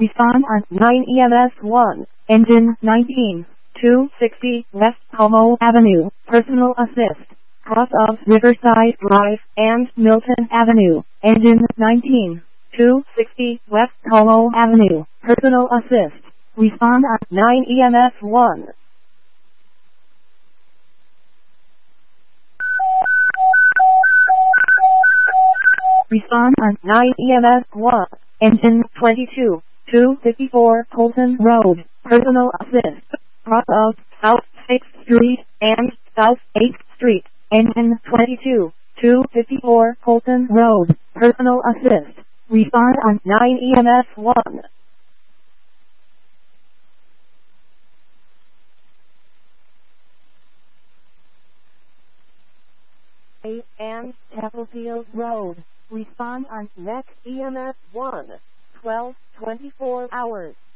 Respond on 9 EMS 1. Engine 19. 260 West Como Avenue. Personal assist. Cross of Riverside Drive and Milton Avenue. Engine 19. 260 West Como Avenue. Personal assist. Respond on 9 EMS 1. Respond on 9 EMS 1. Engine 22. 254 Colton Road. Personal assist. Cross of South 6th Street and South 8th Street. Engine 22. 254 Colton Road. Personal assist. Respond on 9 EMS 1. And Chapelfield Road. Respond on next EMS 1. 12:24 hours.